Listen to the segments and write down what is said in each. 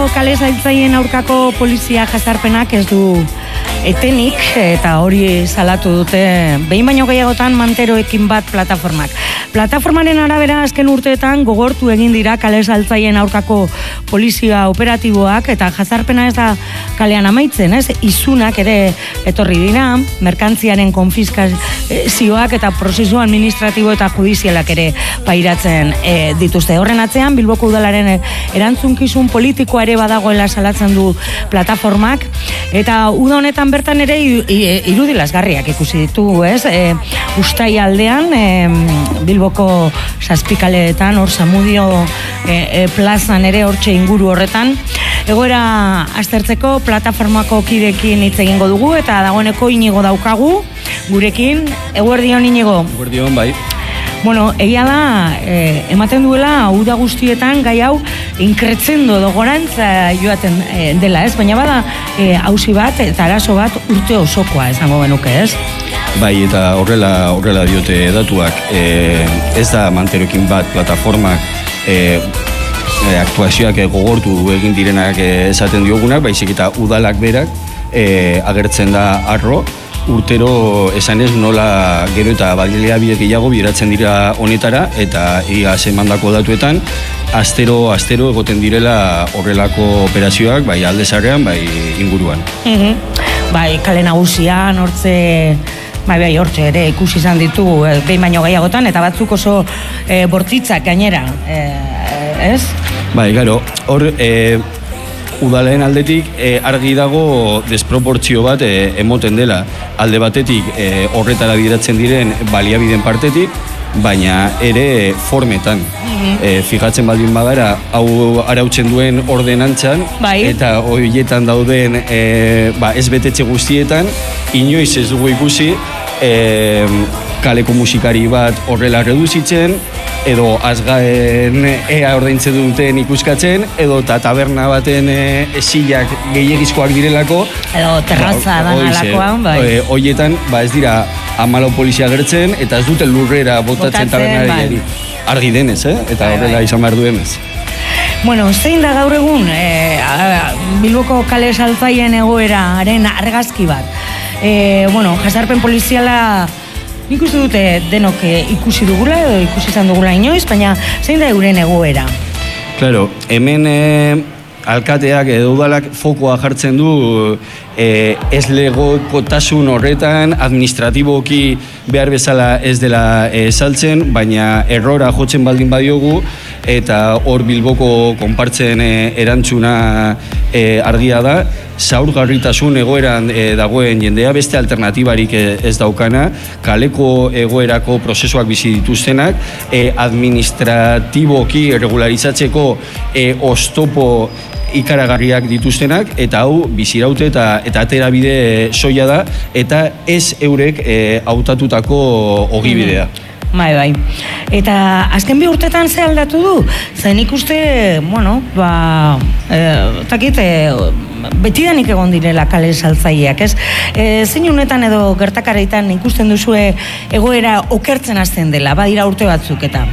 Kale zailtzaien aurkako polizia jazarpenak ez du etenik eta hori salatu dute behin baino gehiagotan manteroekin bat plataformak. Plataformaren arabera azken urteetan gogortu egin dira kale zailtzaien aurkako polizia operatiboak eta jazarpena ez da kalean amaitzen, ez? Izunak ere etorri dira, merkantziaren konfiskazioak eta prozesu administratibo eta judizialak ere pairatzen dituzte. Horren atzean Bilboko Udalaren erantzunkizun politikoa ere badagoela salatzen du plataformak eta uda honetan bertan ere irudi lasgarriak ikusi ditu, ez? Uztaialdean Bilboko Zazpikaleetan, hor Zamudio plazan ere hortxe inguru horretan egoera aztertzeko plataformako kidekin hitz egingo dugu eta dagoeneko Inigo daukagu gurekin. Eguerdion Inigo. Eguerdion, bai. Bueno, egia da, ematen duela uda guztietan gai hau inkretzendo edo gorantza joaten dela, ez? Baina bada auzi bat eta arazo bat urte osokoa esango genuke, ez? Bai, eta horrela diote datuak, ez da manteroekin bat plataformak aktuazioak gogortu egin direnak esaten diogunak, baizik eta udalak berak agertzen da arro, urtero esanez nola gero eta baliabide gehiago bideratzen dira honetara eta iaz emandako datuetan astero egoten direla horrelako operazioak, bai Alde Zaharrean, bai inguruan. Bai, kale nagusian, hortze hortxe ere ikusi izan ditu behin baino gehiagotan eta batzuk oso bortitzak gainera, ez? Bai, gero, hor udalen aldetik argi dago desproportzio bat emoten dela. Alde batetik horretara bideratzen diren baliabideen partetik, baina ere formetan. Fijatzen baldin bagara, hau arautzen duen ordenantzan, eta horietan dauden ez betetxe guztietan, inoiz ez dugu ikusi kaleko musikari bat horrela reduzitzen, edo azgaen ordaintzen duten ikuskatzen, edo taberna baten esillak gehiagizkoak direlako. Edo terraza danalakoan, bai. Horietan, ez dira 14 polizia agertzen, eta ez dute lurrera botatzen tabernari. Argi denez, eta horrela izan behar duenez. Bueno, zein da gaur egun Bilboko kale zailtzaien egoeraren argazki bat? Jazarpen poliziala nik uste dute denok ikusi dugula edo ikusi izan dugula inoiz, baina zein da euren egoera? Claro, hemen alkateak edo udalak fokoa jartzen du ez legokotasun horretan, administratiboki behar bezala ez dela saltzen, baina errora jotzen baldin badiogu eta hor Bilboko konpartzen erantzuna argia da, zaurgarritasun egoeran dagoen jendea, beste alternatibarik ez daukana, kaleko egoerako prozesuak bizi dituztenak, administratiboki regularizatzeko oztopo ikaragarriak dituztenak, eta hau biziraute eta aterabide soila da, eta ez eurek hautatutako ogibidea. Bai. Eta azken bi urtetan ze aldatu du? Zain ikuste, betidanik egon direla kale zailtzaileak, ez? Zein honetan edo gertakareitan ikusten duzue egoera okertzen hasten dela, badira urte batzuk eta?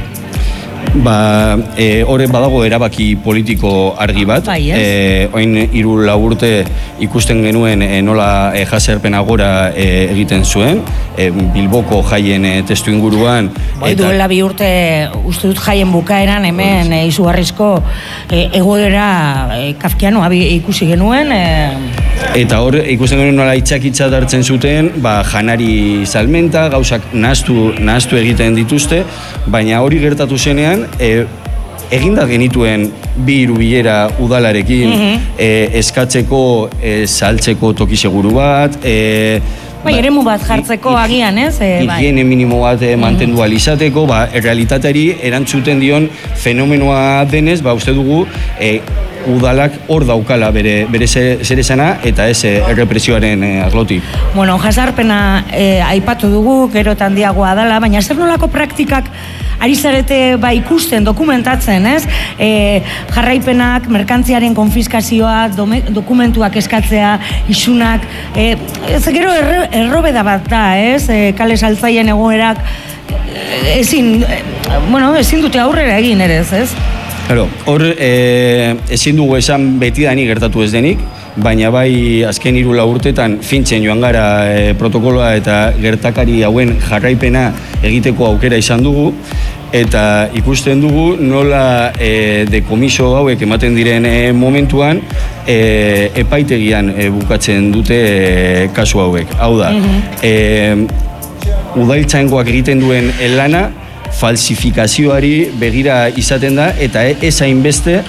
Horren badago erabaki politiko argi bat. Oin 3-4 urte ikusten genuen nola jazarpena gora egiten zuen, Bilboko jaien testu inguruan. Duela 2 urte uste dut jaien bukaeran hemen izugarrizko egoera kafkianoa ikusi genuen. Eta hor ikusten genuen nola itxakitzat hartzen zuten, janari salmenta, gauzak nahastu egiten dituzte, baina hori gertatu zenean, eginda genituen 2 bilera udalarekin eskatzeko, saltzeko toki seguru bat, eremu bat jartzeko agian, ez? Higiene minimo bat mantendu alizateko, errealitateari erantzuten dion fenomenoa denez, uste dugu, udalak hor daukala bere zeresana eta ez errepresioaren arlotik. Jazarpena aipatu dugu, gero eta handiagoa dela, baina zer nolako praktikak ari zarete ikusten, dokumentatzen, ez? Jarraipenak, merkantziaren konfiskazioa, dokumentuak eskatzea, isunak, gero errobeda bat da, ez? Kale zailtzaien egoerak ezin dute aurrera egin ere, ez? Hor, ezin dugu esan betidanik gertatu ez denik, baina bai azken 3 urtetan fintzen joan gara protokoloa eta gertakari hauen jarraipena egiteko aukera izan dugu, eta ikusten dugu nola dekomiso hauek ematen diren momentuan epaitegian bukatzen dute kasu hauek. Hau da, udaltzaingoak egiten duen lana falsifikazioari begira izaten da, eta ez hainbeste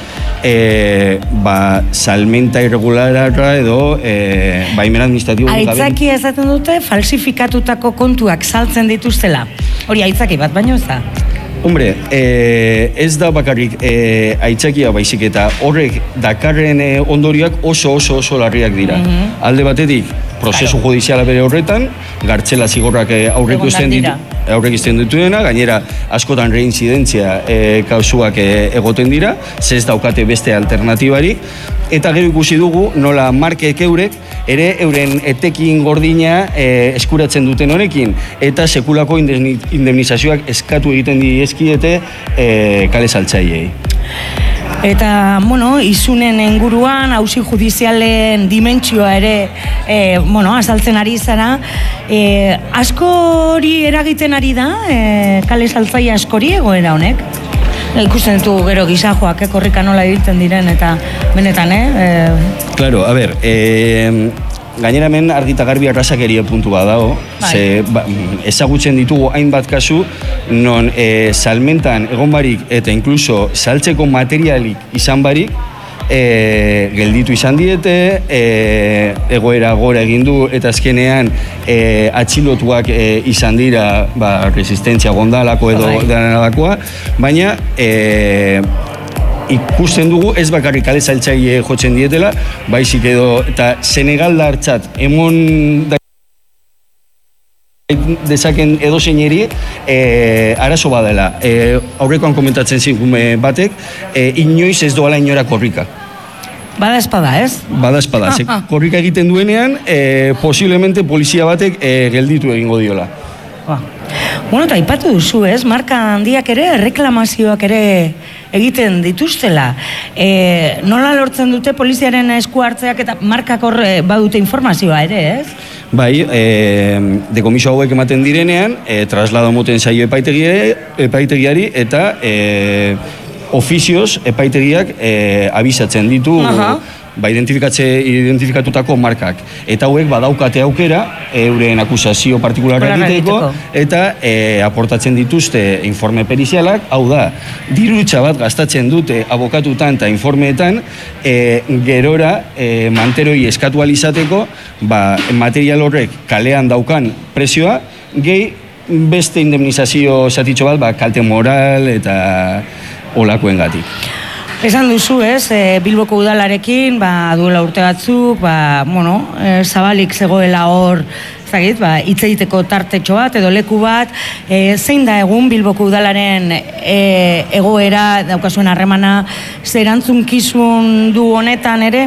salmenta irregulara edo baimen administratibo. Aitzaki ezaten dute falsifikatutako kontuak saltzen dituztela. Hori aitzaki bat, baino ez da? Hombre, ez da bakarrik aitzakia baizik eta horrek dakarren ondorioak oso larriak dira. Alde batetik, prozesu judiziala bere horretan, gartzela zigorrak aurrekizten dituena, gainera askotan reinzidentzia kausuak egoten dira, ez daukate beste alternatibarik, eta gero ikusi dugu nola markek eurek ere euren etekin gordina eskuratzen duten honekin, eta sekulako indemnizazioak eskatu egiten dizkiete kale saltzaileei. Eta, izunen inguruan, auzi judizialen dimentsioa ere, azaltzen ari zara. Askori eragiten ari da, kale saltzaile askori egoera honek? Ikusten ditugu gero gizajoak, korrika nola egiten diren, eta benetan, Claro, a ber, gainera hemen argita garbi arrasakeria puntu bat dago, ezagutzen ditugu hainbat kasu, non salmentan egon barik eta inkluso saltzeko materialik izan barik, gelditu izan diete, egoera gora egin du, eta azkenean atxilotuak izan dira resistentzia gondalako edo denalakoa, baina ikusten dugu ez bakarrik kale saltzaile jotzen dietela, baizik edo, eta senegaldartzat emon dezaken edozeineri arazo badela. Aurrekoan komentatzen zingume batek, inoiz ez doala inora korrika. Bada espada, ez? Bada espada. Korrika egiten duenean, posiblemente polizia batek gelditu egingo diola. Eta aipatu duzu, ez? Marka handiak ere, reklamazioak ere egiten dituztela. Nola lortzen dute poliziaren esku hartzeak eta markak hor badute informazioa ere, ez? Bai, dekomiso hauek ematen direnean, traslado moten zaio epaitegiari eta ofizioz epaitegiak abisatzen ditu identifikatutako markak. Eta hauek badaukate aukera euren akusazio partikularra egiteko eta aportatzen dituzte informe perizialak, hau da, dirutza bat gastatzen dute abokatutan eta informeetan gerora manteroi eskatu alizateko material horrek kalean daukan prezioa, gehi beste indemnizazio zatitxo bat kalte moral eta olakoengatik. Esan duzu, ez, Bilboko udalarekin, duela urte batzuk, zabalik zegoela hor, hitz egiteko tartetxo bat, edo leku bat, zein da egun Bilboko udalaren egoera, daukazuen harremana, zer erantzunkizun du honetan ere?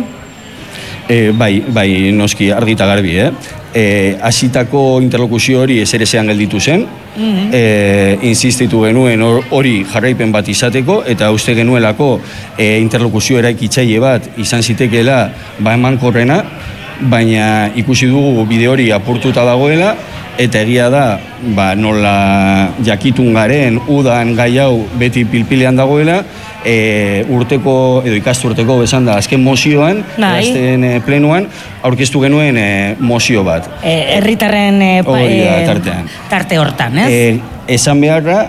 Bai, noski, argita garbi, hasitako interlokuzio hori ezerezean gelditu zen, insistitu genuen hori jarraipen bat izateko, eta uste genuelako interlokuzio eraikitzaile bat izan zitekeela emankorrena, baina ikusi dugu bide hori apurtuta dagoela, eta egia da, nola jakitun garen, udan gai hau beti pilpilean dagoela, urteko, edo ikasturteko bezan da, azken mozioan, azken plenuan, aurkeztu genuen mozio bat. Herritarren tarte hortan, ez? Esan beharra,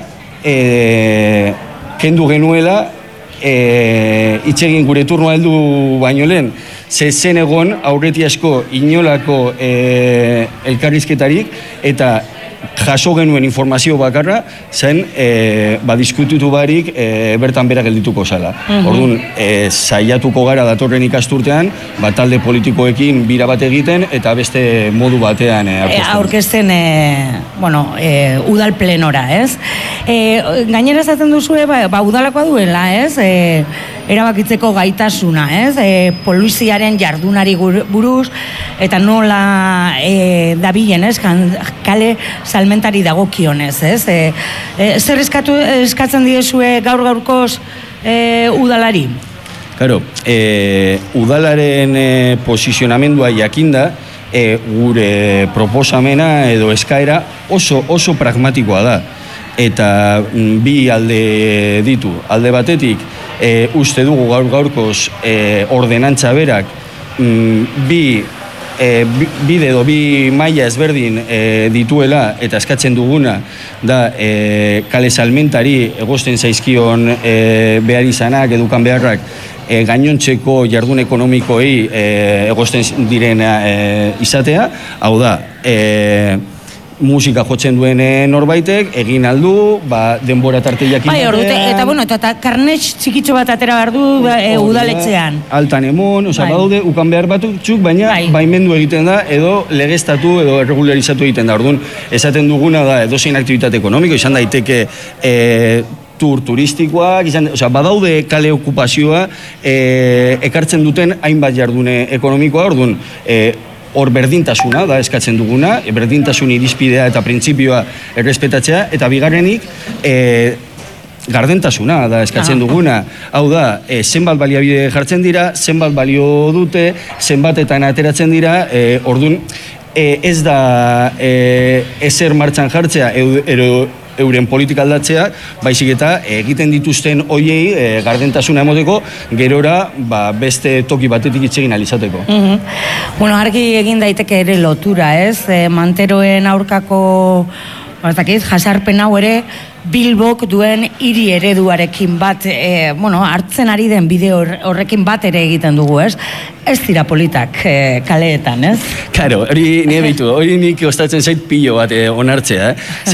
kendu genuela, itxegin gure turnoa heldu baino lehen, zen egon aurreti asko inolako elkarrizketarik, eta jaso genuen informazio bakarra, zen diskututu barik bertan bera geldituko zala. Orduan, saiatuko gara datorren ikasturtean, talde politikoekin bira bat egiten, eta beste modu batean aurkezten udal plenora, ez? Gainera esaten duzue, udalakoa duela, ez? Erabakitzeko gaitasuna, ez? Poliziaren jardunari buruz, eta nola dabilen, ez? Kale salmentari dagokionez, ez? Zer eskatzen diezue gaur-gaurkoz udalari? Claro, udalaren posizionamendua jakinda, gure proposamena edo eskaera oso pragmatikoa da. Eta bi alde ditu. Alde batetik, uste dugu gaurkoz ordenantza berak bide edo bi maila ezberdin dituela eta eskatzen duguna da kale salmentari egozten zaizkion behar izanak, edukan beharrak gainontzeko jardun ekonomikoei egozten direna izatea, hau da, musika jotzen duen norbaitek, egin aldu, denbora tarte jakin batean. Eta karnets txikitxo bat atera behar du udaletxean. Altan emon, badaude, ukan behar batzuk, baina baimendu egiten da, edo legeztatu, edo regularizatu egiten da. Orduan, esaten duguna da, edozein aktibitate ekonomiko, izan daiteke turistikoak, badaude kale okupazioa ekartzen duten hainbat jardune ekonomikoa, orduan, hor berdintasuna da eskatzen duguna, berdintasun irizpidea eta printzipioa errespetatzea, eta bigarrenik gardentasuna da eskatzen duguna. Hau da, zenbat baliabide jartzen dira, zenbat balio dute, zenbatetan ateratzen dira, orduan ez da ezer martxan jartzea, euren politika aldatzea, baizik eta egiten dituzten hoiei gardentasuna emoteko, gerora beste toki batetik itxegin alizateko. Bueno, argi egin daiteke ere lotura, ez? Manteroen aurkako jasarpen hau ere Bilbok duen hiri ereduarekin bat, hartzen ari den bide horrekin bat ere egiten dugu, ez? Ez dira politak kaleetan, ez? Claro, hori nik ostatzen zait pilo bat onartzea,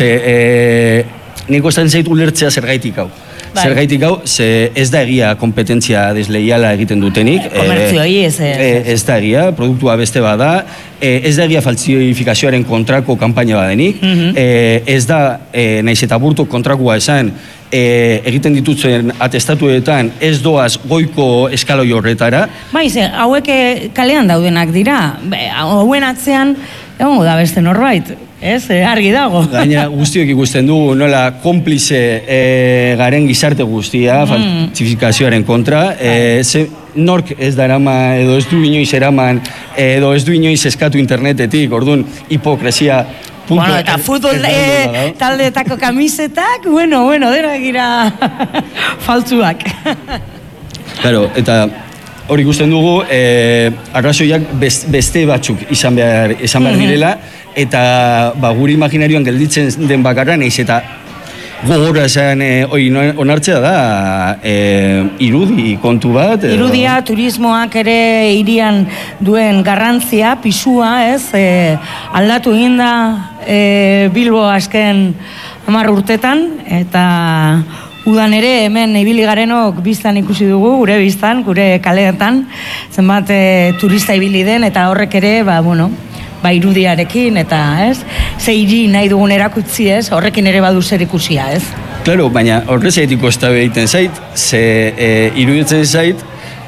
nik ostatzen zait ulertzea zergaitik hau. Zergaitik hau, ez da egia kompetentzia desleiala egiten dutenik. Komertzioi ez da egia, produktua beste bada, ez da egia faltsifikazioaren kontrako kanpaina badenik, ez da, naiz eta burtu kontrakoa esan, egiten ditutzen atestatuetan ez doaz goiko eskaloi horretara. Hauek kalean daudenak dira, hauen atzean, egongo da beste norbait. Ez, argi dago. Gaina guztiok ikusten dugu nola konplize garen gizarte guztia, faltsifikazioaren kontra. Nork ez da eraman, edo ez du inoiz eraman, edo ez du inoiz eskatu internetetik, orduan hipokresia. Eta futbol taldeetako kamisetak, dena gira faltzuak. Claro, eta hori ikusten dugu, arrazoiak beste batzuk izan behar direla, eta guri imaginarioan gelditzen den bakarra, naiz eta gogorra esan onartzea da irudi kontu bat. Irudia, turismoak ere hirian duen garrantzia, pisua, ez? Aldatu egin da Bilbo azken 10 urtetan, eta udan ere hemen ibili garenok biztan ikusi dugu, gure biztan, gure kaleetan, zenbat turista ibili den, eta horrek ere, irudiarekin, eta ez? Ze hiri nahi dugun erakutzi, ez? Horrekin ere badu zer ikusia, ez? Claro, baina horrez egitiko ez da behiten zait, ze iruditzen zait,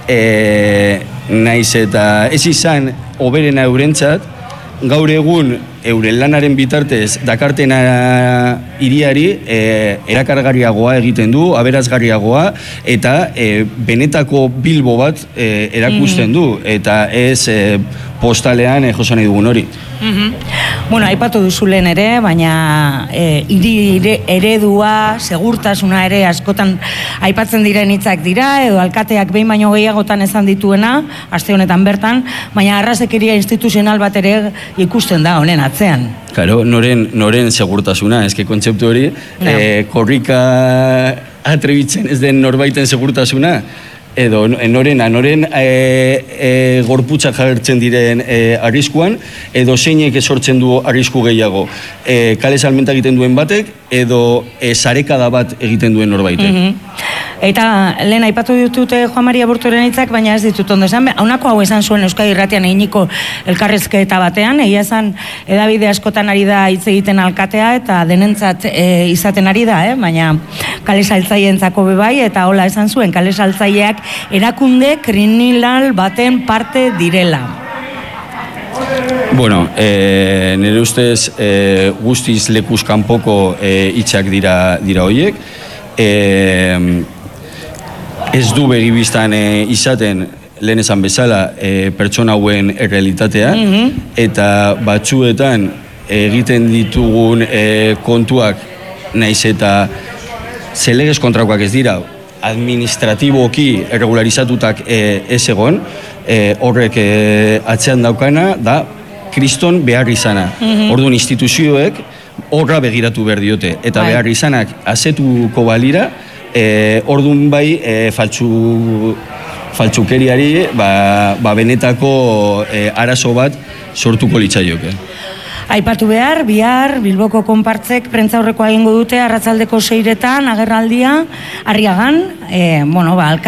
naiz eta ez izan oberena eurentzat, gaur egun euren lanaren bitartez dakartena hiriari erakargarriagoa egiten du, aberazgarriagoa, eta benetako Bilbo bat erakusten du, eta ez postalean josan nahi dugun hori. Aipatu duzu lehen ere, baina hiri eredua, segurtasuna ere askotan aipatzen diren hitzak dira, edo alkateak behin baino gehiagotan esan dituena, aste honetan bertan, baina arrazekeria instituzional bat ere ikusten da honen atzean. Claro, noren segurtasuna, eske kontzeptu hori, korrika atrebitzen ez den norbaiten segurtasuna, edo noren gorputzak jartzen diren arriskuan, edo zeinek sortzen du arrisku gehiago. Kale salmenta egiten duen batek, edo sarekada bat egiten duen norbaitek. Eta lehen aipatu ditute Juan Maria Burtoren hitzak, baina ez ditut ondo esan. Honako hau esan zuen Euskadi Irratian eginiko elkarrizketa batean, egia esan hedabide askotan ari da hitz egiten alkatea, eta denentzat izaten ari da, baina kale saltzaientzako bebai, eta hola esan zuen, kale saltzaileak erakunde kriminal baten parte direla. Bueno, nire ustez guztiz lekuz kanpoko hitzak dira horiek. ez du begibistan izaten lehen esan bezala pertsona hauen errealitatea, eta batzuetan egiten ditugun kontuak naiz eta zelegez kontrakoak ez dira, administratiboki erregularizatutak ez egon, horrek atzean daukana da kriston behar izana. Orduan instituzioek horra begiratu behar diote, eta behar izanak azetuko balira, orduan bai faltsukeriari benetako arazo bat sortuko litzaioke. Aipatu behar, bihar Bilboko konpartzek prentzaurrekoa egingo dute arratsaldeko 6etan agerraldia Arriagan,